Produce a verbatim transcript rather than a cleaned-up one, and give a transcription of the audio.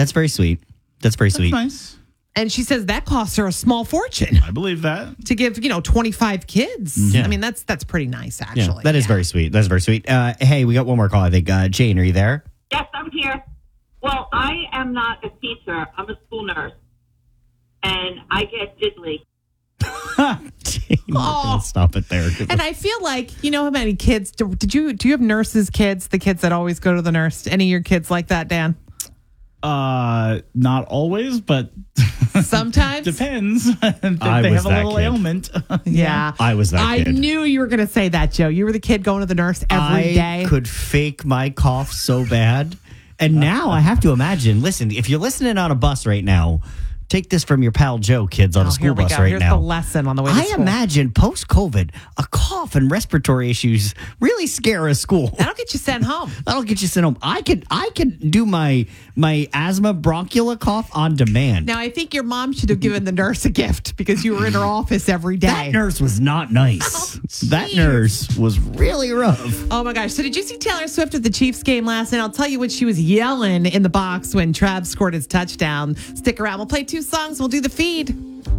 That's very sweet. That's very That's sweet. nice. And she says that costs her a small fortune I believe that. to give, you know, twenty-five kids. Yeah. I mean, that's that's pretty nice, Yeah, actually. that is Yeah. very sweet. That's very sweet. Uh, hey, we got one more call, I think. Uh, Jane, are you there? Yes, I'm here. Well, I am not a teacher. I'm a school nurse. And I get diddly. Jane, we're Oh. gonna stop it there. And I feel like, you know how many kids, do, did you, do you have nurses' kids, the kids that always go to the nurse? Any of your kids like that, Dan? Uh, not always, but Sometimes? depends. if I they was have a that little kid. ailment. Yeah. I was that I kid. knew you were going to say that, Joe. You were the kid going to the nurse every I day. could fake my cough so bad. And now I have to imagine, listen, if you're listening on a bus right now, take this from your pal Joe, kids, on Oh, a here school we bus go. right Here's now. the lesson on the way to I school. imagine post-COVID, a cough and respiratory issues really scare a school. That'll get you sent home. That'll get you sent home. I could I could do my my asthma bronchial cough on demand. Now, I think your mom should have given the nurse a gift because you were in her office every day. That nurse was not nice. Oh, that geez. nurse was really rough. Oh my gosh. So did you see Taylor Swift at the Chiefs game last night? I'll tell you what she was yelling in the box when Trav scored his touchdown. Stick around. We'll play two songs. We'll do the feed.